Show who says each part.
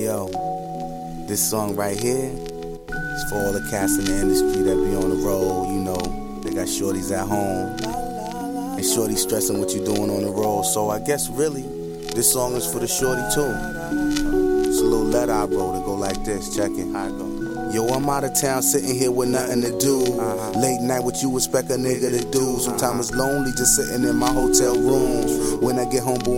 Speaker 1: yo, this song right here is for all the cats in the industry that be on the road, you know. They got shorties at home, and shorty stressing what you doing on the road. So I guess really, this song is for the shorty too. It's a little letter I wrote, it go like this, check it, how it go. Yo, I'm out of town sitting here with nothing to do. Late night, what you expect a nigga to do? Sometimes it's lonely just sitting in my hotel room. When I get home, boy,